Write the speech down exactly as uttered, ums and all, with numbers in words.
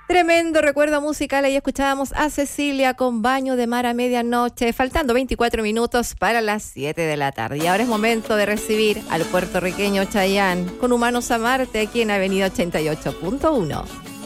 Tremendo recuerdo musical. Ahí escuchábamos a Cecilia con Baño de Mar a medianoche, faltando veinticuatro minutos para las siete de la tarde. Y ahora es momento de recibir al puertorriqueño Chayanne con Humanos a Marte aquí en Avenida ochenta y ocho punto uno.